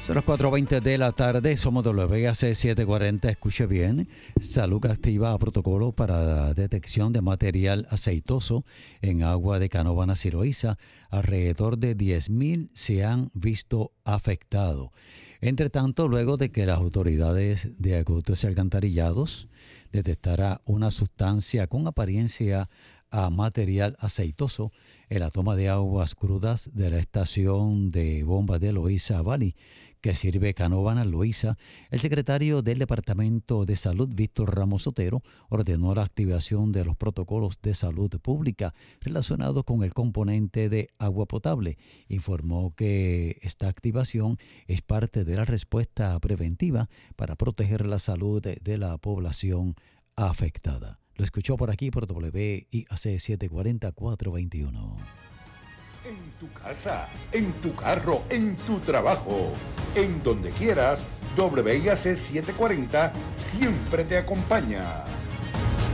Son las 4:20 de la tarde, somos WAC 740, escuche bien. Salud activa protocolo para detección de material aceitoso en agua de Canóvanas y Loíza. Alrededor de 10,000 se han visto afectados. Entre tanto, luego de que las autoridades de acueductos y alcantarillados detectara una sustancia con apariencia a material aceitoso en la toma de aguas crudas de la estación de bomba de Loíza Valley, que sirve Canóvanas Loíza, el secretario del Departamento de Salud, Víctor Ramos Otero, ordenó la activación de los protocolos de salud pública relacionados con el componente de agua potable. Informó que esta activación es parte de la respuesta preventiva para proteger la salud de la población afectada. Lo escuchó por aquí por WIAC 740 421. En tu casa, en tu carro, en tu trabajo, en donde quieras, WIAC 740 siempre te acompaña.